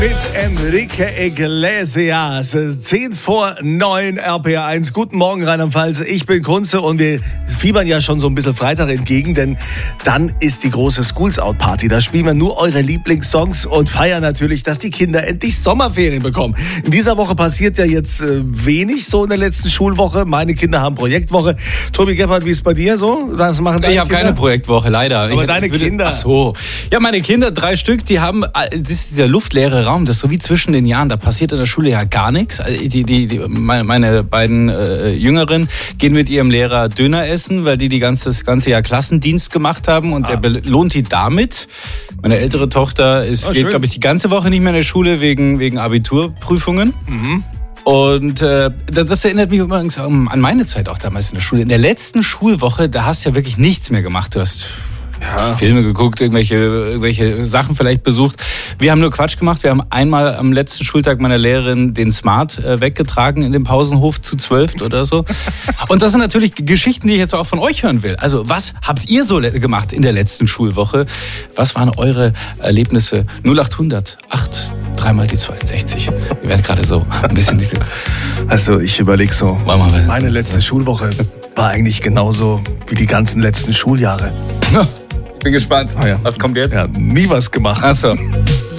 Mit Enrique Iglesias, 10:09 RPR1. Guten Morgen, Rheinland-Pfalz. Ich bin Kunze und wir fiebern ja schon so ein bisschen Freitag entgegen, denn dann ist die große Schools Out Party. Da spielen wir nur eure Lieblingssongs und feiern natürlich, dass die Kinder endlich Sommerferien bekommen. In dieser Woche passiert ja jetzt wenig so in der letzten Schulwoche. Meine Kinder haben Projektwoche. Tobi Gebhardt, wie ist es bei dir so? Was machen deine Ich habe keine Projektwoche, leider. Aber deine Kinder? Ach so. Ja, meine Kinder, 3 Stück, die haben, das ist dieser luftleere Raum, das ist so wie zwischen den Jahren, da passiert in der Schule ja gar nichts. Meine beiden Jüngeren gehen mit ihrem Lehrer Döner essen, weil die ganze Jahr Klassendienst gemacht haben und der belohnt die damit. Meine ältere Tochter geht, glaube ich, die ganze Woche nicht mehr in der Schule wegen Abiturprüfungen. Mhm. Und das erinnert mich übrigens an meine Zeit auch damals in der Schule. In der letzten Schulwoche, da hast du ja wirklich nichts mehr gemacht. Du hast Filme geguckt, irgendwelche Sachen vielleicht besucht. Wir haben nur Quatsch gemacht. Wir haben einmal am letzten Schultag meiner Lehrerin den Smart weggetragen in dem Pausenhof zu 12 oder so. Und das sind natürlich Geschichten, die ich jetzt auch von euch hören will. Also was habt ihr so gemacht in der letzten Schulwoche? Was waren eure Erlebnisse? 0800 8 3 die 62. Ihr werdet gerade so ein bisschen diese... Also ich überlege so, meine letzte Schulwoche war eigentlich genauso wie die ganzen letzten Schuljahre. Bin gespannt. Was kommt jetzt? Ja, nie was gemacht. Ach so.